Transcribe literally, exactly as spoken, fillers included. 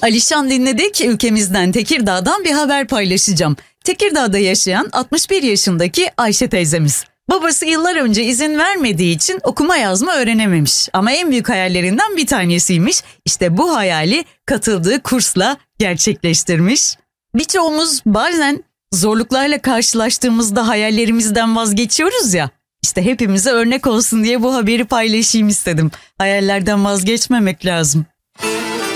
Alişan dinledik, ülkemizden Tekirdağ'dan bir haber paylaşacağım. Tekirdağ'da yaşayan altmış bir yaşındaki Ayşe teyzemiz. Babası yıllar önce izin vermediği için okuma yazma öğrenememiş. Ama en büyük hayallerinden bir tanesiymiş. İşte bu hayali katıldığı kursla gerçekleştirmiş. Birçoğumuz bazen zorluklarla karşılaştığımızda hayallerimizden vazgeçiyoruz ya. İşte hepimize örnek olsun diye bu haberi paylaşayım istedim. Hayallerden vazgeçmemek lazım.